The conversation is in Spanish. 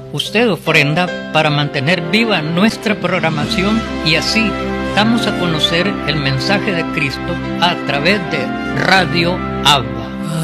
Usted ofrenda para mantener viva nuestra programación y así damos a conocer el mensaje de Cristo a través de Radio Agua.